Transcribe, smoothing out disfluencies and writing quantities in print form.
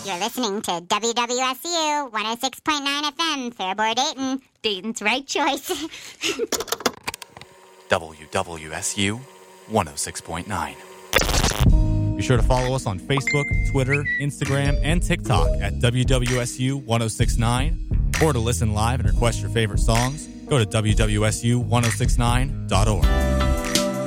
You're listening to WWSU 106.9 FM, Fairborn, Dayton. Dayton's right choice. WWSU 106.9. Be sure to follow us on Facebook, Twitter, Instagram, and TikTok at WWSU 1069. Or to listen live and request your favorite songs, go to WWSU1069.org.